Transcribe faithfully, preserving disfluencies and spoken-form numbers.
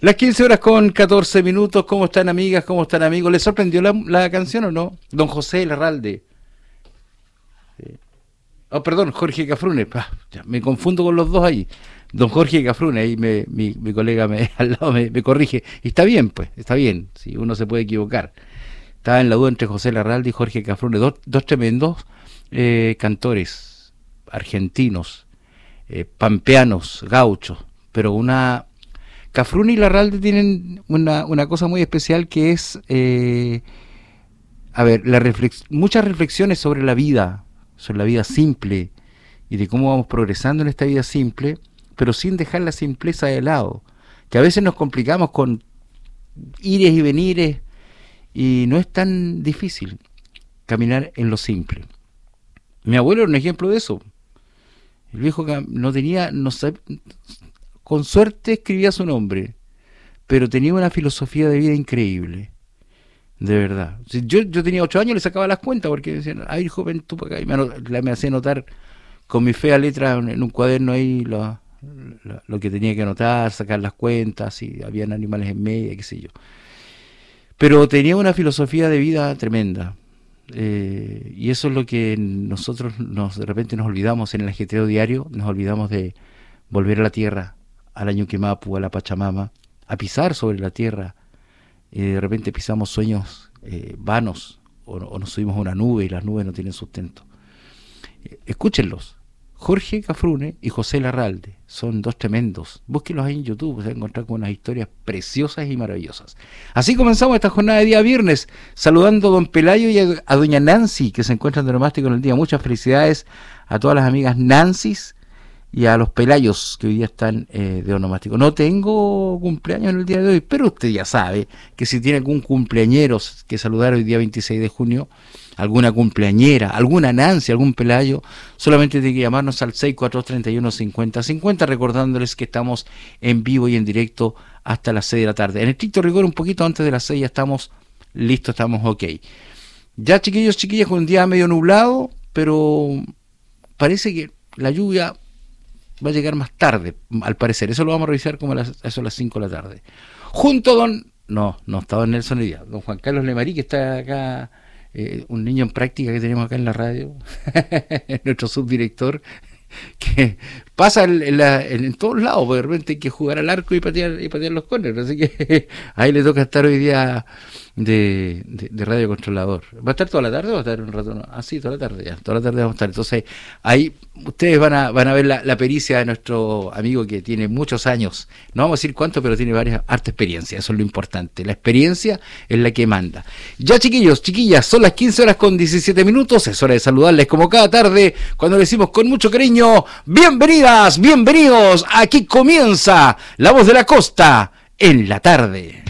Las quince horas con catorce minutos. ¿Cómo están, amigas? ¿Cómo están, amigos? ¿Les sorprendió la, la canción o no? Don José Larralde. Sí. Oh, perdón, Jorge Cafrune. Ah, ya, me confundo con los dos ahí. Don Jorge Cafrune, ahí me, mi, mi colega me, al lado me, me corrige. Y está bien, pues, está bien. Si uno se puede equivocar. Estaba en la duda entre José Larralde y Jorge Cafrune. Dos, dos tremendos eh, cantores argentinos, eh, pampeanos, gauchos. Pero una... Cafrune y Larralde tienen una, una cosa muy especial que es, eh, a ver, la reflex- muchas reflexiones sobre la vida, sobre la vida simple y de cómo vamos progresando en esta vida simple, pero sin dejar la simpleza de lado, que a veces nos complicamos con ires y venires y no es tan difícil caminar en lo simple. Mi abuelo era un ejemplo de eso. El viejo no tenía, no sabía, con suerte escribía su nombre, pero tenía una filosofía de vida increíble, de verdad. Yo, yo tenía ocho años, le sacaba las cuentas porque decían, ay, joven, tú para acá, y me, me, me hacía anotar con mi fea letra en un cuaderno ahí lo, lo, lo que tenía que anotar, sacar las cuentas, si habían animales en medio, qué sé yo. Pero tenía una filosofía de vida tremenda, eh, y eso es lo que nosotros nos, de repente nos olvidamos en el ajetreo diario, nos olvidamos de volver a la tierra, al Ñuquemapu, a la Pachamama, a pisar sobre la tierra, y de repente pisamos sueños eh, vanos, o, o nos subimos a una nube y las nubes no tienen sustento. Eh, escúchenlos, Jorge Cafrune y José Larralde, son dos tremendos, búsquenlos ahí en YouTube, se van a encontrar con unas historias preciosas y maravillosas. Así comenzamos esta jornada de día viernes, saludando a don Pelayo y a, a doña Nancy, que se encuentran de onomástico en el día. Muchas felicidades a todas las amigas Nancys y a los Pelayos que hoy día están eh, de onomástico. No tengo cumpleaños en el día de hoy, pero usted ya sabe que si tiene algún cumpleañero que saludar hoy día veintiséis de junio, alguna cumpleañera, alguna Nancy, algún Pelayo, solamente tiene que llamarnos al seis cuatro dos, tres uno, cinco cero cinco cero, recordándoles que estamos en vivo y en directo hasta las seis de la tarde. En estricto rigor, un poquito antes de las seis ya estamos listos, estamos ok. Ya, chiquillos, chiquillas, con un día medio nublado, pero parece que la lluvia va a llegar más tarde, al parecer. Eso lo vamos a revisar como a, las, a eso a las cinco de la tarde. Junto a don... No, no está don Nelson hoy día. Don Juan Carlos Lemarí, que está acá, eh, un niño en práctica que tenemos acá en la radio, nuestro subdirector, que pasa en, en, la, en, en todos lados, porque de repente hay que jugar al arco y patear, y patear los córneres. Así que ahí le toca estar hoy día de, de, de radio controlador. ¿Va a estar toda la tarde o va a estar un rato? No? Ah, sí, toda la tarde, ya, toda la tarde vamos a estar. Entonces, ahí ustedes van a, van a ver la, la pericia de nuestro amigo que tiene muchos años, no vamos a decir cuánto, pero tiene varias, harta experiencia, eso es lo importante. La experiencia es la que manda. Ya, chiquillos, chiquillas, son las quince horas con diecisiete minutos, es hora de saludarles como cada tarde, cuando le decimos con mucho cariño, bienvenidas, bienvenidos, aquí comienza La Voz de la Costa en la tarde.